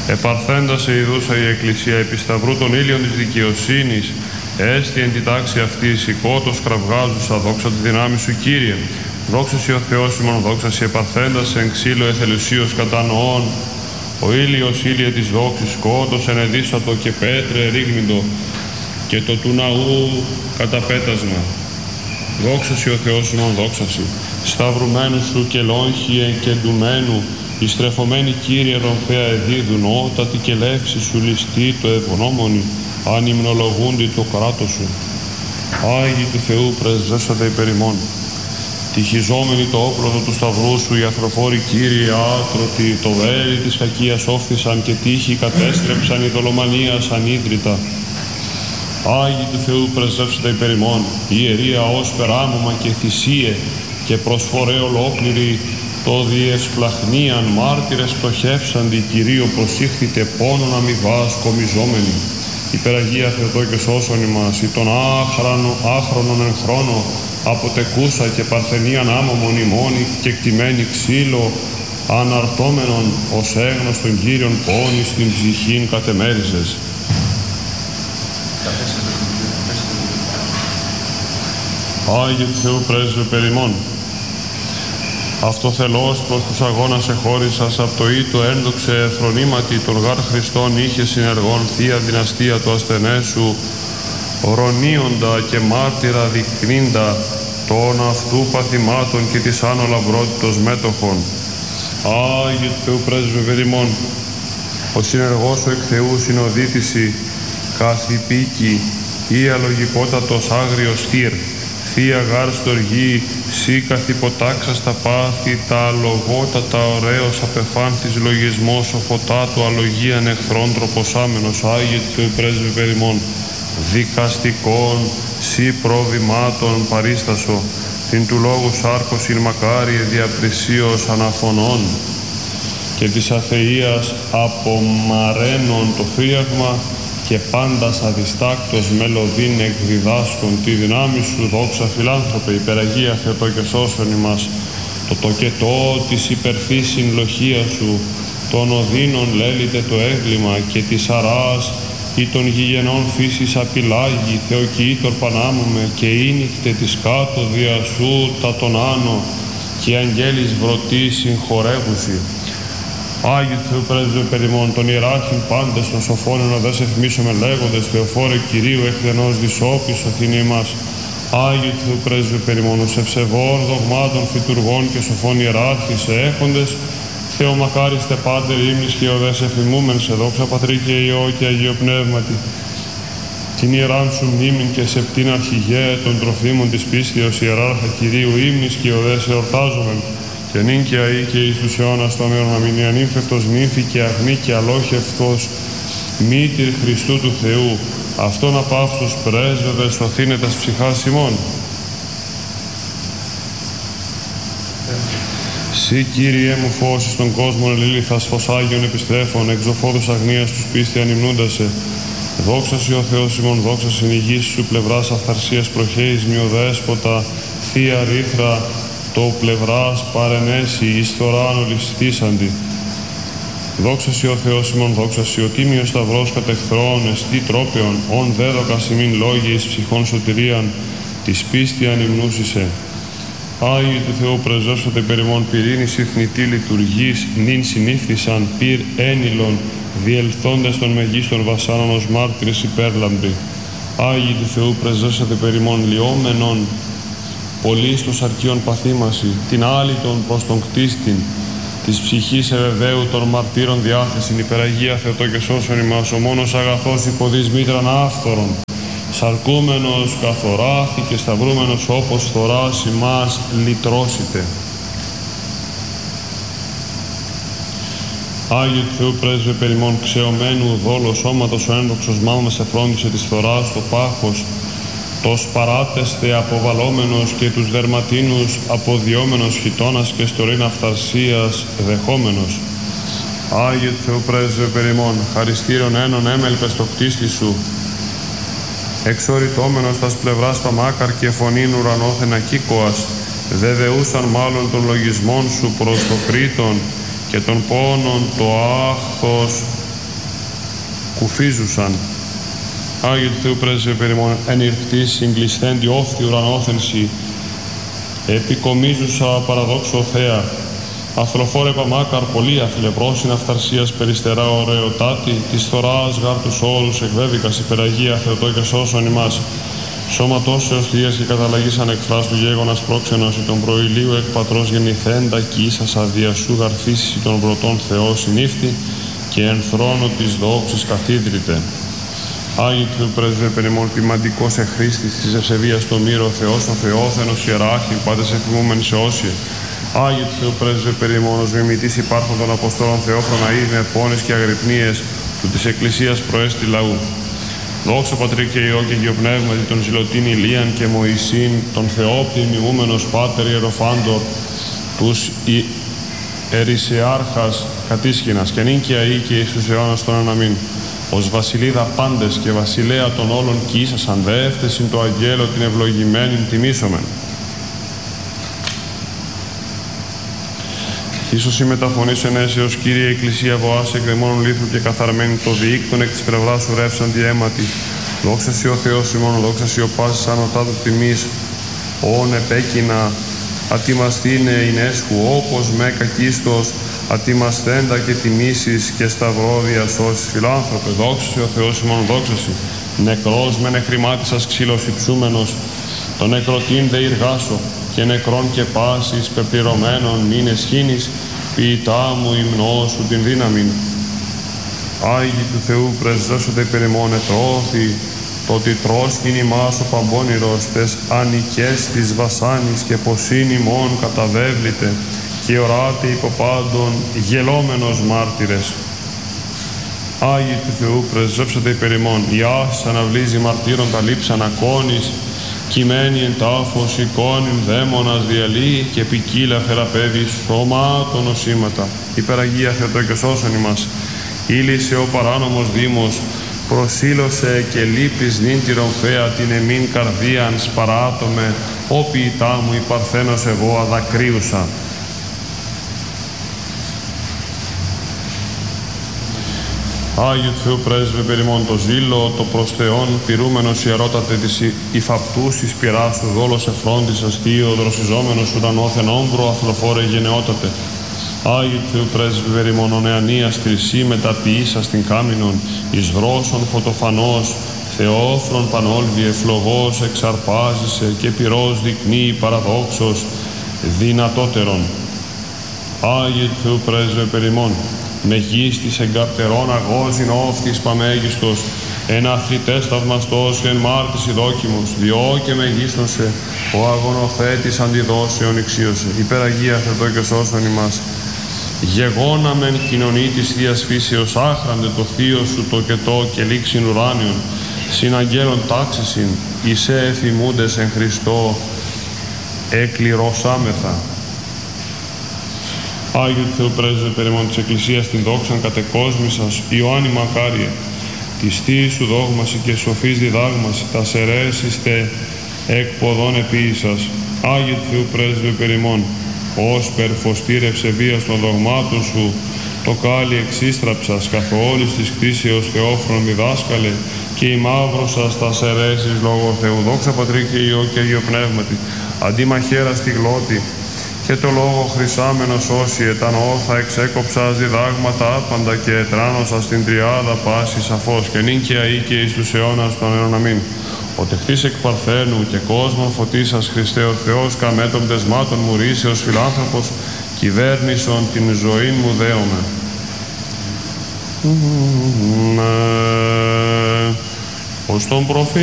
Επαρθέντας ειδούσα η Εκκλησία επί σταυρού των ήλιων της δικαιοσύνης, έστι εν τη τάξη αυτής οικότος κραυγάζουσα, δόξα τη δυνάμει σου Κύριε. Δόξα σοι ο Θεός ημών, δόξα σοι επαρθέντας εν ξύλο εθελουσίως κατανοών. Ο ήλιος ήλιε της δόξης σκότος ενεδίσατο και πέτρε ρίγμιντο και το του ναού καταπέτασμα. Δόξα σοι ο Θεός ημών, δόξα σοι. Σταυρουμένου σου και λόγχιε και ντουμένου, η στρεφωμένη Κύριε ρομφαία εδίδουν, ότατη και λεύση σου ληστή το ευγνώμονη, αν υμνολογούνται το κράτος σου. Άγιοι του Θεού πρεσβεύσατε υπερ ημών. Τυχιζόμενοι το όπλο του σταυρού σου, οι αθροφόροι Κύριε άτρωτοι, το βέλη της κακίας όφθησαν και τύχοι κατέστρεψαν, η δολομανίας ανίδρυτα. Άγιοι του Θεού πρεσβεύσατε υπερ ημών. Ιερία ως περάμωμα και θυσίε και προσφορέ ολόκληρη, το διευσπλαχνίαν μάρτυρες πτωχεύσαντι Κυρίω προσήχθητε πόνον αμοιβάς κομιζόμενοι. Υπεραγία Θεοτό και σώσον ημάς, ή τον άχρονον εν χρόνο, αποτεκούσα και παρθενίαν άμωμον ημώνη και κτημένη ξύλο, αναρτώμενον ως έγνωστον Κύριον πόνη στην ψυχήν κατεμέριζες. Άγιε του Θεού πρέσβε περ ημών. Αυτοθελώς προς τους αγώνας εχώρισας, απ' το ήτο ένδοξε φρονήματι των γάρ Χριστών είχε συνεργών θεία δυναστεία του ασθενές σου, ορονίοντα και μάρτυρα δεικνύντα των αυτού παθημάτων και της άνω λαμπρότητος μέτοχων. Άγιε του Θεού πρέσβε περ ημών. Ο συνεργός σου εκ Θεού συνοδίτηση, καθυπήκη ή αλογικότατος άγριος θύρ, θεία γάρ στοργή, σύ καθυποτάξα στα πάθη, τα αλογότατα ωραίος απεφάνθης λογισμός, ο φωτά του αλογίαν εχθρών τροποσάμενος. Άγιε του Θεού πρέσβε περ ημών. Δικαστικών, σύ προβλημάτων παρίστασο, την του λόγου σάρκος ειν μακάριε διαπλησίως αναφωνών και της αθείας απομαραίνων το φρίαγμα και πάντας αδιστάκτος μελωδήν εκδιδάσκων τη δυνάμει σου. Δόξα φιλάνθρωπε, υπεραγία Θεοτό και σώσον ημάς. Το τοκετό της υπερφύσιν λοχεία σου, των οδύνων λέλειτε το έγκλημα και της αράς ή των γηγενών φύσης απειλάγει, Θεοκοίτορ πανάμουμε και ίνικτε της κάτω δια σου τα τον άνω και αγγέλης βρωτή συγχωρεύουσι. Άγιοι του Θεού πρέσβε περ ημών, των ιεράρχην πάντες των σοφών ενωδές εθμίσομαι λέγοντες, Θεοφόρε Κυρίου εκδενός δυσόπης οθήνη μας. Άγιοι του Θεού πρέσβε περ ημών, ους ευσεβών δογμάτων φυτουργών και σοφών ιεράρχης έχοντες, Θεομακάριστε Πάτερ ύμνης και οδές εφημούμεν σε δόξα Πατρί και Υιό και Αγίο Πνεύματι. Την ιεράν σου μνήμην και σεπτήν αρχηγέ των τροφίμων της πίστεως ιεράρχα Κυρίου ύμνης και οδές εορτάζομεν. Και νυν και αεί και εις τους αιώνας των αιώνων αμήν. Ανήμφευτος νύμφη και αγνή και αλόχευτος μήτηρ Χριστού του Θεού, αυτόν απαύστος πρέσβευε σωθήνε τας ψυχάς ημών. Συ Κύριε μου φως εις τον κόσμο ελίληθας, φως Άγιον επιστρέφων, εξωφόδους αγνίας τους πίστη ανυμνούντασε. Δόξα σοι ο Θεός ημών, δόξα συν υγιής σου πλευράς αυθαρσίας προχέης μειοδέσποτα, θεία ρήθρα, το πλευράς παρενέσει εις θωράν ολιστήσαντι. Δόξα σοι ο Θεός ημών, δόξα σοι ο τίμιος σταυρός κατ' εχθρών εστί τρόπαιον, ον δέδοκα ημίν λόγοι εις ψυχών σωτηρίαν, της πίστη ανυμνούσισε. Άγιοι του Θεού πρεσβεύσατε περ ημών, πυρήνης η θνητή λειτουργής, νυν συνήφθησαν πυρ ένυλων, διελθόντες των μεγίστων βασάνων ως μάρτυρες υπέρλαμπροι. Άγιοι του Θεού πρεσβεύσατε περ ημών, λιόμενον πολλής των σαρκίων παθήμαση, την άλυτον προς τον κτίστην, της ψυχής ευεβαίου των μαρτύρων διάθεσιν, υπεραγία Θεοτό και σώσον ημάς, ο μόνος αγαθός υποδείς μήτραν άφθορον, σαρκούμενος καθοράθη και σταυρούμενος όπως θωράς ημάς λυτρώσιτε. Άγιε του Θεού πρέσβε περ ημών, ξεωμένου δόλο σώματος ο ένδοξος μάμας εφρόντισε της θωράς το πάχος, τος παράτεστε αποβαλόμενος και τους δερματίνους αποδιόμενος χιτώνας και στορήν αυθαρσίας δεχόμενος. Άγιε του Θεού πρέσβε περ ημών, χαριστήρων ένων έμελπες το κτίστη σου, εξοριτώμενος τας πλευράς παμάκαρ και φωνήν ουρανόθεν ακίκοας, δεδεούσαν μάλλον των λογισμών σου προς το κρήτον και των πόνων το άχθος κουφίζουσαν. Άγιε του Θεού πρέσβε περιμόν, εν ηρχτής συγκλεισθέντη όφθη ουρανόθενση, επικομίζουσα παραδόξω Θέα, αθροφόρε παμάκαρ πολύ αθλευρώσιν αυθαρσίας περιστερά ωραιοτάτη, της θωράς γάρ τους όρους εκβέβηκας υπεραγία Θεοτό και σώσον ημάς. Σώματός έως θείας και καταλλαγής ανεκφράς του γέγονας πρόξενος ή τον προηλίου εκ πατρός γεννηθέντα κι ίσας αδιασού γαρφήσεις ή των πρωτών Θεό συνήφθη και εν θρόνο της δόξης καθίδρυτε. Άγιε του Θεού πρέσβε περιμόν ποιμαντικός εχρήστης της ευσεβίας το μύρο Θεός ο Θεόθενος ιεράρχην πάντες εφημούμεν σε όσοι. Άγιε του Θεού πρέσβε περιμόν ως μιμητής υπάρχον των Αποστόλων Θεόφρονα ή με πόνες και αγρυπνίες του της Εκκλησίας προέστη λαού. Δόξα Πατρί και Υιό και Αγίο Πνεύματι τον ζηλωτήν Ηλίαν και Μωυσήν, τον Θεόπτη μιμούμενος Πάτερ Ιεροφάντορ, τους Ερησιάρχας κατήσχυνας και νύν και αεί και εις τους αιώνας των αναμήν. Ως βασιλίδα πάντες και βασιλέα των όλων κι ήσασαν δεύτερσιν το αγγέλο την ευλογημένην τιμήσομεν. Θύσωση μεταφωνής ενέσεως, Κύριε Εκκλησία βοάς εκδαιμόνων λίθου και καθαρμένη το διήκτον εκ της πλευράς σου ρεύσαντι αίματι. Δόξα Σοι ο Θεός ημών, δόξα Σοι ο πάσης ανωτάτου τιμής, όν επέκεινα ατιμαστήνε εινέσχου, όπως με κακίστος ατιμαστέντα και τιμήσεις και σταυρόδια σώσεις φιλάνθρωπε. Δόξα Σοι ο Θεός ημών, δόξα Σοι. Νεκρός με νεχρημάτισας ξύλος υψούμενος, το νεκροτήν δε ηργάσω, και νεκρών και πάσης πεπληρωμένων μην εσχήνεις, ποιητά μου υμνό σου την δύναμην. Άγιοι του Θεού πρεσβεύσονται περιμόν ετρώθη, το ότι τρώσκην ημάς ο παμπώνηρος τες ανικές της βασάνης και ποσήν ημών καταβέβλητε και οράτε υπό πάντων γελόμενος μάρτυρες. Άγιοι του Θεού πρεσβεύσονται περιμόν, Ιάς αναβλύζει μαρτύρων τα λείψα ανακόνης, κειμένη εν τάφος εικόνην δαίμονας διαλύει και ποικίλα θεραπεύει σωμάτων νοσήματα. Υπεραγία Θεοτό και σώσον ημάς. Ήλυσε ο παράνομος Δήμος, προσήλωσε και λύπης νύντηρον θέα την εμήν καρδίαν σπαράτομε, ο ποιητά μου η παρθένος εγώ αδακρίουσα. Άγιου του Θεού πρέσβε περιμόν το ζήλο, το προς Θεόν πυρούμενος ιερότατε της υφαπτούς εις πειράς σου δόλος εφρόντισας θείο δροσιζόμενος ουρανόθεν όμπρο αθλοφόρε γενναιότατε. Άγιου του Θεού πρέσβε περιμόν ο νεανίας τρισί μεταποιήσας την κάμινον εις δρόσον φωτοφανός Θεόφρον πανόλβιε φλογός εξαρπάζησε και πυρός δεικνύει παραδόξος δυνατότερον. Άγιε του Θεού πρέσβε περιμόν με γης της εγκαρτερών αγώζιν όφτης παμέγιστος, εν αθλητές θαυμαστός και εν μάρτης ειδόκιμος, διό και μεγίστωσε, ο αγωνοθέτης αντιδόσεων ηξίωσε. Υπεραγία Θεοτό και σώσον ημάς. Γεγόναμεν κοινωνή της Θείας Φύσεως, άχραντε το θείο σου το κετό και λήξιν ουράνιον, συναγγέλων τάξισιν, εισέ εφημούντες εν Χριστώ, εκληρώσαμεθα. Άγιου του Θεού πρέσβε περιμόν της Εκκλησίας την δόξαν κατεκόσμησας, Ιωάννη Μακάριε, της θείας σου δόγμαση και σοφής διδάγμαση, τα σερέσιστε εκποδών επίησας. Άγιου του Θεού πρέσβε περιμόν, ως περφωστήρευσε βίας των δογμάτων σου, το κάλλι εξίστραψας καθ' όλης της κτήσεως Θεόφρον διδάσκαλε, και η μαύρωσας τα σερέσεις λόγω Θεού. Δόξα Πατρί και Υιό και Αγίο Πνεύματι, αντί μαχαίρα στη γλώτη, και το λόγο χρυσάμενος όσοι εταν όθα εξέκοψας διδάγματα άπαντα και ετράνωσας την τριάδα πάση σαφώς και νυν και αεί και εις τους αιώνας των αιών αμήν. Ο τεχθής εκ παρθένου και κόσμον φωτίσας Χριστέ ο Θεός καμέτων πτεσμάτων μου ρήσεως φιλάνθρωπος κυβέρνησον την ζωή μου δέομαι. Ως τον προφή